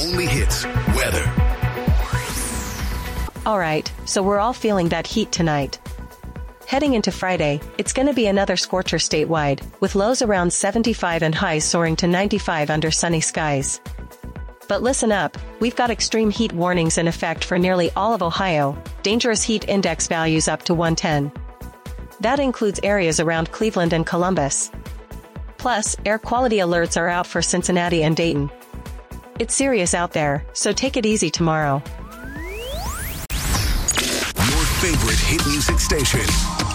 only hits, weather. All right, so we're all feeling that heat tonight. Heading into Friday, it's going to be another scorcher statewide, with lows around 75 and highs soaring to 95 under sunny skies. But listen up, we've got extreme heat warnings in effect for nearly all of Ohio, dangerous heat index values up to 110. That includes areas around Cleveland and Columbus. Plus, air quality alerts are out for Cincinnati and Dayton. It's serious out there, so take it easy tomorrow. Your favorite hit music station.